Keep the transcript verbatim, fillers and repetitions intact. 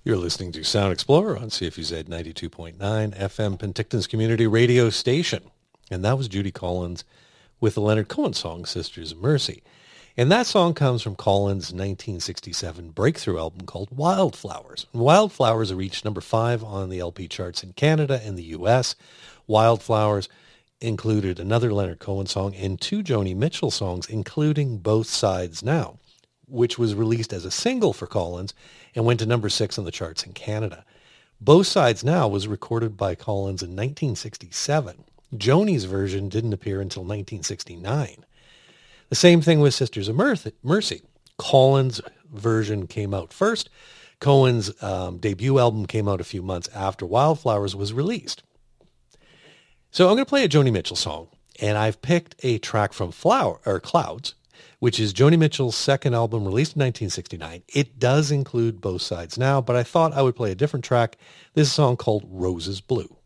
You're listening to Sound Explorer on C F U Z ninety-two point nine F M, Penticton's community radio station. And that was Judy Collins with the Leonard Cohen song, Sisters of Mercy. And that song comes from Collins' nineteen sixty-seven breakthrough album called Wildflowers. And Wildflowers reached number five on the L P charts in Canada and the U S. Wildflowers included another Leonard Cohen song and two Joni Mitchell songs, including Both Sides Now, which was released as a single for Collins and went to number six on the charts in Canada. Both Sides Now was recorded by Collins in nineteen sixty-seven. Joni's version didn't appear until nineteen sixty-nine. The same thing with Sisters of Mercy. Collins' version came out first. Cohen's um, debut album came out a few months after Wildflowers was released. So I'm going to play a Joni Mitchell song, and I've picked a track from Flower or Clouds, which is Joni Mitchell's second album released in nineteen sixty-nine. It does include Both Sides Now, but I thought I would play a different track. This is a song called Roses Blue.